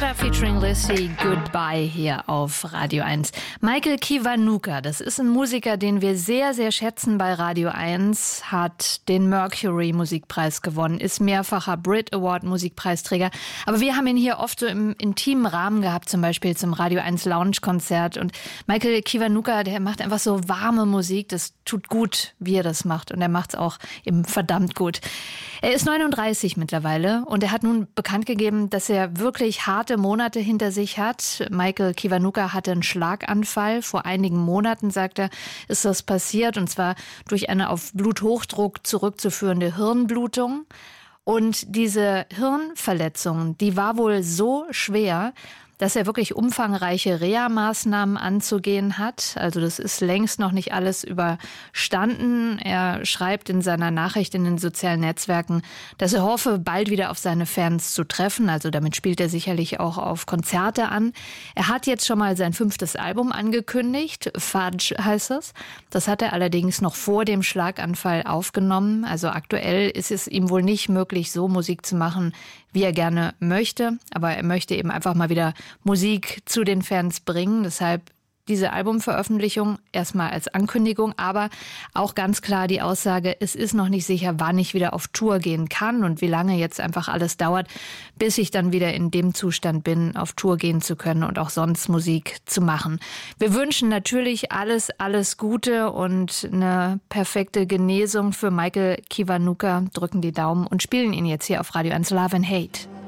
Prada featuring Lissy, Goodbye hier auf Radio 1. Michael Kiwanuka, das ist ein Musiker, den wir sehr, sehr schätzen bei Radio 1, hat den Mercury Musikpreis gewonnen, ist mehrfacher Brit Award Musikpreisträger. Aber wir haben ihn hier oft so im intimen Rahmen gehabt, zum Beispiel zum Radio 1 Lounge Konzert. Und Michael Kiwanuka, der macht einfach so warme Musik, das tut gut, wie er das macht. Und er macht es auch eben verdammt gut. Er ist 39 mittlerweile und er hat nun bekannt gegeben, dass er wirklich harte Monate hinter sich hat. Michael Kiwanuka hatte einen Schlaganfall. Vor einigen Monaten, sagt er, ist das passiert. Und zwar durch eine auf Bluthochdruck zurückzuführende Hirnblutung. Und diese Hirnverletzung, die war wohl so schwer, dass er wirklich umfangreiche Reha-Maßnahmen anzugehen hat. Also das ist längst noch nicht alles überstanden. Er schreibt in seiner Nachricht in den sozialen Netzwerken, dass er hoffe, bald wieder auf seine Fans zu treffen. Also damit spielt er sicherlich auch auf Konzerte an. Er hat jetzt schon mal sein 5. Album angekündigt. Fudge heißt es. Das hat er allerdings noch vor dem Schlaganfall aufgenommen. Also aktuell ist es ihm wohl nicht möglich, so Musik zu machen, wie er gerne möchte. Aber er möchte eben einfach mal wieder Musik zu den Fans bringen. Deshalb diese Albumveröffentlichung erstmal als Ankündigung, aber auch ganz klar die Aussage, es ist noch nicht sicher, wann ich wieder auf Tour gehen kann und wie lange jetzt einfach alles dauert, bis ich dann wieder in dem Zustand bin, auf Tour gehen zu können und auch sonst Musik zu machen. Wir wünschen natürlich alles Gute und eine perfekte Genesung für Michael Kiwanuka, drücken die Daumen und spielen ihn jetzt hier auf Radio 1 Love and Hate.